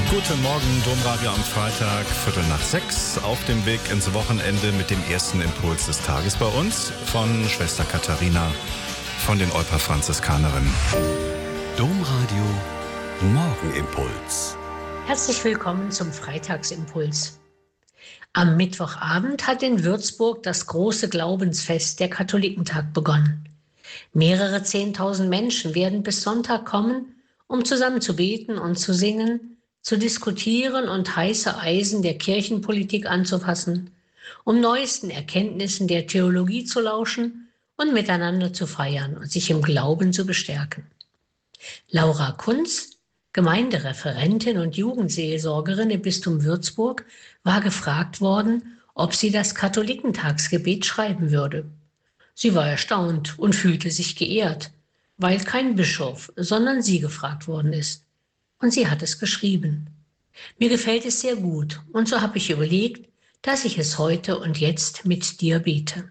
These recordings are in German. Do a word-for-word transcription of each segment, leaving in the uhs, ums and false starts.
Guten Morgen, Domradio am Freitag, Viertel nach sechs, auf dem Weg ins Wochenende mit dem ersten Impuls des Tages bei uns von Schwester Katharina von den Olper-Franziskanerinnen. Domradio Morgenimpuls. Herzlich willkommen zum Freitagsimpuls. Am Mittwochabend hat in Würzburg das große Glaubensfest, der Katholikentag, begonnen. Mehrere Zehntausend Menschen werden bis Sonntag kommen, um zusammen zu beten und zu singen, zu diskutieren und heiße Eisen der Kirchenpolitik anzufassen, um neuesten Erkenntnissen der Theologie zu lauschen und miteinander zu feiern und sich im Glauben zu bestärken. Laura Kunz, Gemeindereferentin und Jugendseelsorgerin im Bistum Würzburg, war gefragt worden, ob sie das Katholikentagsgebet schreiben würde. Sie war erstaunt und fühlte sich geehrt, weil kein Bischof, sondern sie gefragt worden ist. Und sie hat es geschrieben. Mir gefällt es sehr gut und so habe ich überlegt, dass ich es heute und jetzt mit dir bete.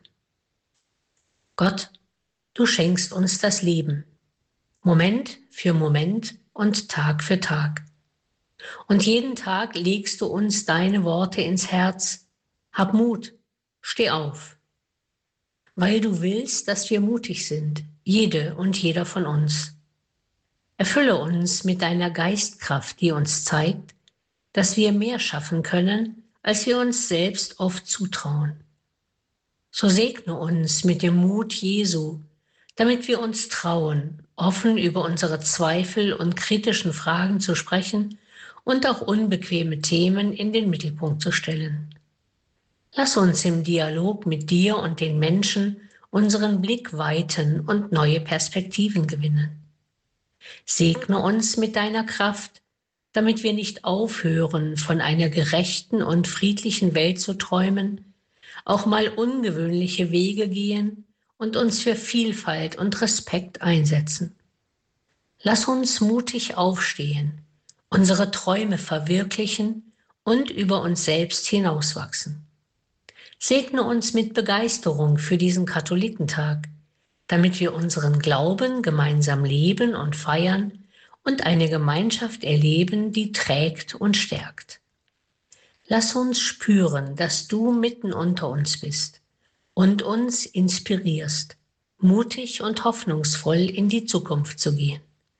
Gott, du schenkst uns das Leben, Moment für Moment und Tag für Tag. Und jeden Tag legst du uns deine Worte ins Herz. Hab Mut, steh auf. Weil du willst, dass wir mutig sind, jede und jeder von uns. Erfülle uns mit deiner Geistkraft, die uns zeigt, dass wir mehr schaffen können, als wir uns selbst oft zutrauen. So segne uns mit dem Mut Jesu, damit wir uns trauen, offen über unsere Zweifel und kritischen Fragen zu sprechen und auch unbequeme Themen in den Mittelpunkt zu stellen. Lass uns im Dialog mit dir und den Menschen unseren Blick weiten und neue Perspektiven gewinnen. Segne uns mit deiner Kraft, damit wir nicht aufhören, von einer gerechten und friedlichen Welt zu träumen, auch mal ungewöhnliche Wege gehen und uns für Vielfalt und Respekt einsetzen. Lass uns mutig aufstehen, unsere Träume verwirklichen und über uns selbst hinauswachsen. Segne uns mit Begeisterung für diesen Katholikentag, damit wir unseren Glauben gemeinsam leben und feiern und eine Gemeinschaft erleben, die trägt und stärkt. Lass uns spüren, dass du mitten unter uns bist und uns inspirierst, mutig und hoffnungsvoll in die Zukunft zu gehen.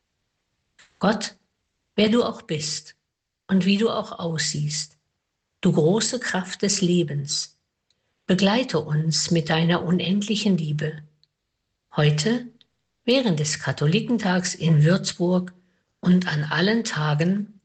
Gott, wer du auch bist und wie du auch aussiehst, du große Kraft des Lebens, begleite uns mit deiner unendlichen Liebe. Heute, während des Katholikentags in Würzburg und an allen Tagen